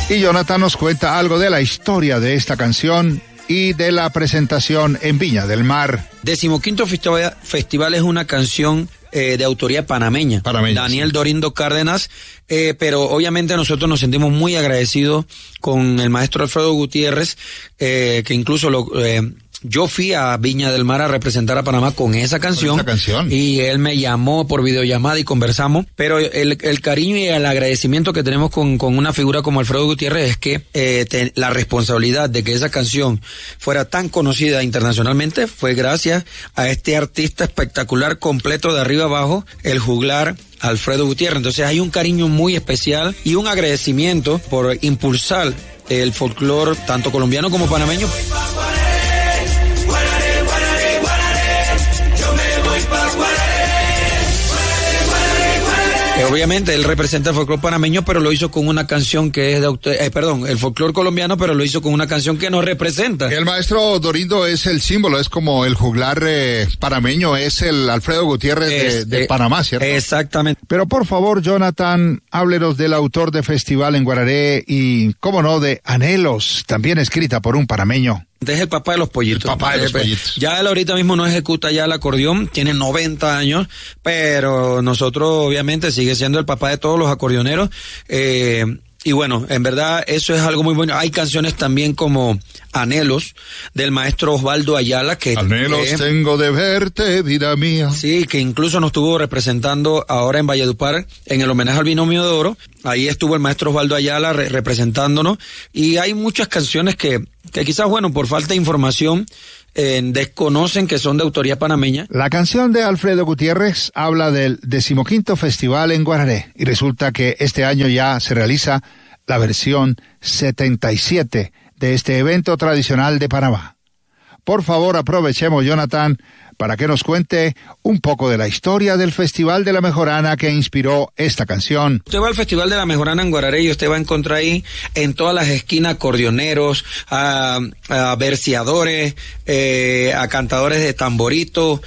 Y Jonathan nos cuenta algo de la historia de esta canción y de la presentación en Viña del Mar. 15º Festival es una canción de autoría panameña, Daniel sí. Dorindo Cárdenas, pero obviamente nosotros nos sentimos muy agradecidos con el maestro Alfredo Gutiérrez, que incluso yo fui a Viña del Mar a representar a Panamá con esa canción. Y él me llamó por videollamada y conversamos, pero el cariño y el agradecimiento que tenemos con una figura como Alfredo Gutiérrez es que la responsabilidad de que esa canción fuera tan conocida internacionalmente fue gracias a este artista espectacular, completo de arriba abajo, el juglar Alfredo Gutiérrez. Entonces hay un cariño muy especial y un agradecimiento por impulsar el folclore tanto colombiano como panameño. Obviamente él representa el folclore panameño, pero lo hizo con una canción que es de el folclore colombiano, pero lo hizo con una canción que nos representa. El maestro Dorindo es el símbolo, es como el juglar panameño, es el Alfredo Gutiérrez de Panamá, ¿cierto? Exactamente. Pero por favor, Jonathan, háblenos del autor de Festival en Guararé y, cómo no, de Anhelos, también escrita por un panameño. Es el papá de los pollitos. El papá de los pollitos. Ya él ahorita mismo no ejecuta ya el acordeón, tiene 90 años, pero nosotros obviamente sigue siendo el papá de todos los acordeoneros. Y bueno, en verdad eso es algo muy bueno. Hay canciones también como Anhelos del maestro Osvaldo Ayala, que Anhelos tengo de verte, vida mía. Sí, que incluso nos estuvo representando ahora en Valledupar en el homenaje al Binomio de Oro. Ahí estuvo el maestro Osvaldo Ayala representándonos, y hay muchas canciones que quizás, bueno, por falta de información desconocen que son de autoría panameña. La canción de Alfredo Gutiérrez habla del 15º Festival en Guararé, y resulta que este año ya se realiza la versión 77 de este evento tradicional de Panamá. Por favor, aprovechemos, Jonathan, para que nos cuente un poco de la historia del Festival de la Mejorana que inspiró esta canción. Usted va al Festival de la Mejorana en Guararé y usted va a encontrar ahí en todas las esquinas acordeoneros, a verseadores, a cantadores de tamborito.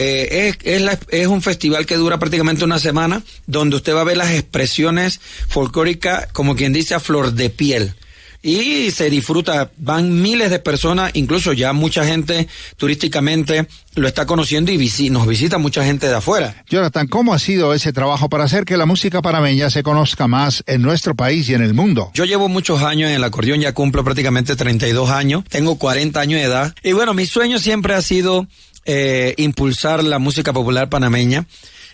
Es un festival que dura prácticamente una semana, donde usted va a ver las expresiones folclóricas, como quien dice, a flor de piel. Y se disfruta, van miles de personas, incluso ya mucha gente turísticamente lo está conociendo y nos visita mucha gente de afuera. Jonathan, ¿cómo ha sido ese trabajo para hacer que la música panameña se conozca más en nuestro país y en el mundo? Yo llevo muchos años en el acordeón, ya cumplo prácticamente 32 años, tengo 40 años de edad, y bueno, mi sueño siempre ha sido impulsar la música popular panameña.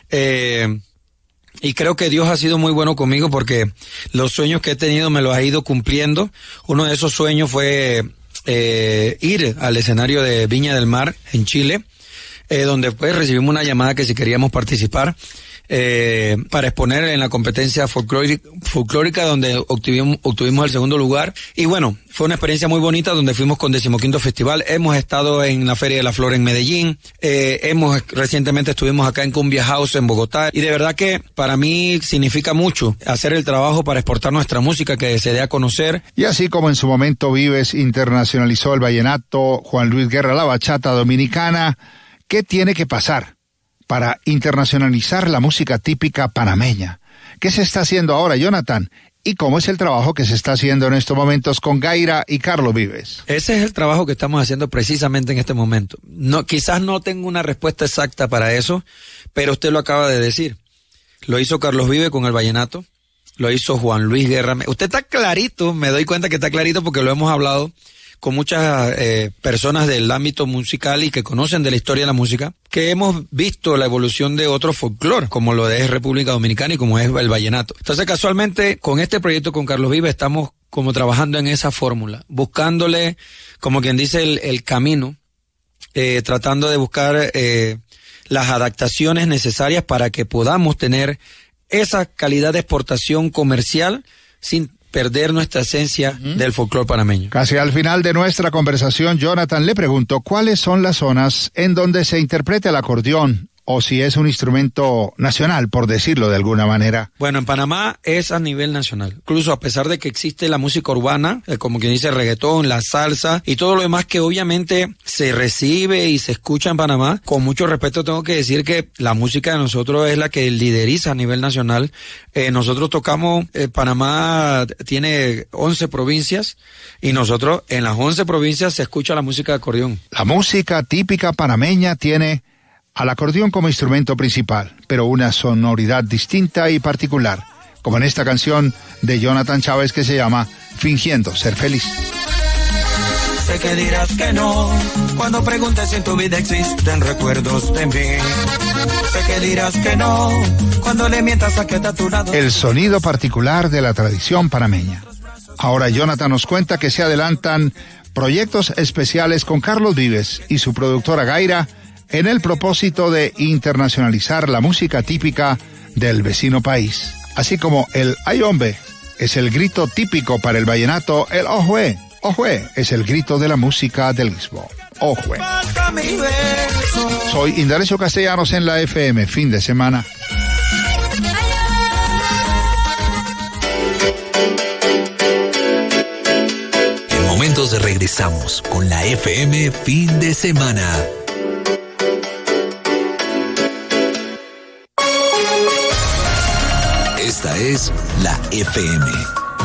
Y creo que Dios ha sido muy bueno conmigo, porque los sueños que he tenido me los ha ido cumpliendo. Uno de esos sueños fue ir al escenario de Viña del Mar en Chile, donde pues recibimos una llamada que si queríamos participar para exponer en la competencia folclórica, donde obtuvimos el segundo lugar. Y bueno, fue una experiencia muy bonita, donde fuimos con 15º Festival. Hemos estado en la Feria de la Flor en Medellín, recientemente estuvimos acá en Cumbia House en Bogotá, y de verdad que para mí significa mucho hacer el trabajo para exportar nuestra música, que se dé a conocer. Y así como en su momento Vives internacionalizó el vallenato, Juan Luis Guerra la bachata dominicana, ¿qué tiene que pasar para internacionalizar la música típica panameña? ¿Qué se está haciendo ahora, Jonathan? ¿Y cómo es el trabajo que se está haciendo en estos momentos con Gaira y Carlos Vives? Ese es el trabajo que estamos haciendo precisamente en este momento. Quizás no tengo una respuesta exacta para eso, pero usted lo acaba de decir. Lo hizo Carlos Vives con el vallenato, lo hizo Juan Luis Guerra. Usted está clarito, me doy cuenta que está clarito, porque lo hemos hablado con muchas personas del ámbito musical y que conocen de la historia de la música, que hemos visto la evolución de otros folclore, como lo de República Dominicana y como es el vallenato. Entonces, casualmente, con este proyecto con Carlos Vives estamos como trabajando en esa fórmula, buscándole, como quien dice, el camino, tratando de buscar las adaptaciones necesarias para que podamos tener esa calidad de exportación comercial sin perder nuestra esencia del folclore panameño. Casi al final de nuestra conversación, Jonathan, le pregunto cuáles son las zonas en donde se interpreta el acordeón o si es un instrumento nacional, por decirlo de alguna manera. Bueno, en Panamá es a nivel nacional. Incluso a pesar de que existe la música urbana, como quien dice reggaetón, la salsa y todo lo demás que obviamente se recibe y se escucha en Panamá, con mucho respeto tengo que decir que la música de nosotros es la que lideriza a nivel nacional. Nosotros tocamos, Panamá tiene 11 provincias y nosotros en las 11 provincias se escucha la música de acordeón. La música típica panameña tiene al acordeón como instrumento principal, pero una sonoridad distinta y particular, como en esta canción de Jonathan Chávez que se llama Fingiendo Ser Feliz. Sé que dirás que no, cuando preguntes si en tu vida existen recuerdos de mí. Sé que dirás que no, cuando le mientas a que está a tu lado. El sonido particular de la tradición panameña. Ahora Jonathan nos cuenta que se adelantan proyectos especiales con Carlos Vives y su productora Gaira en el propósito de internacionalizar la música típica del vecino país. Así como el ay hombre es el grito típico para el vallenato, el ojue, ojue es el grito de la música del Lisboa. Ojue. Soy Indalecio Castellanos en la FM, fin de semana. En momentos regresamos con la FM fin de semana. Esta es la FM.